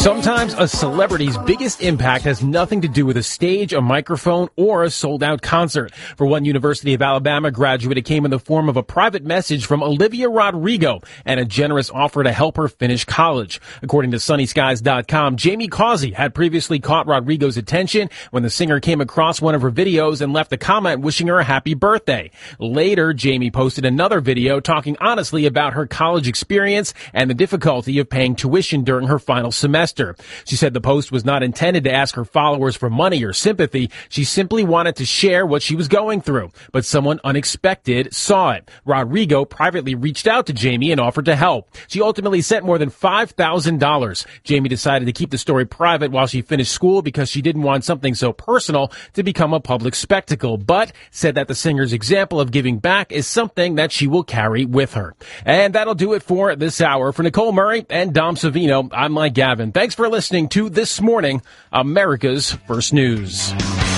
Sometimes a celebrity's biggest impact has nothing to do with a stage, a microphone, or a sold-out concert. For one University of Alabama graduate, it came in the form of a private message from Olivia Rodrigo and a generous offer to help her finish college. According to SunnySkies.com, Jamie Causey had previously caught Rodrigo's attention when the singer came across one of her videos and left a comment wishing her a happy birthday. Later, Jamie posted another video talking honestly about her college experience and the difficulty of paying tuition during her final semester. She said the post was not intended to ask her followers for money or sympathy. She simply wanted to share what she was going through, but someone unexpected saw it. Rodrigo privately reached out to Jamie and offered to help. She ultimately sent more than $5,000. Jamie decided to keep the story private while she finished school because she didn't want something so personal to become a public spectacle, but said that the singer's example of giving back is something that she will carry with her. And that'll do it for this hour. For Nicole Murray and Dom Savino, I'm Mike Gavin. Thanks for listening to This Morning, America's First News.